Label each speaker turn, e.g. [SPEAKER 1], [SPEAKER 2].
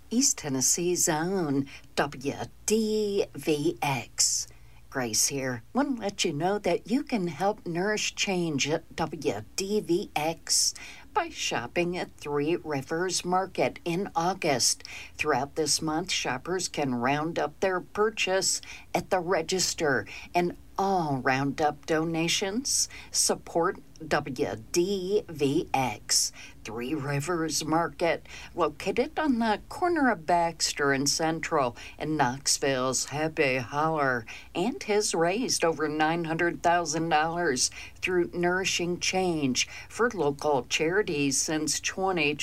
[SPEAKER 1] East Tennessee's own WDVX. Grace here. Want to let you know that you can help nourish change at WDVX by shopping at Three Rivers Market in August. Throughout this month, shoppers can round up their purchase at the register, and all roundup donations support WDVX. Three Rivers Market, located on the corner of Baxter and Central in Knoxville's Happy Holler, and has raised over $900,000 through Nourishing Change for local charities since 2020.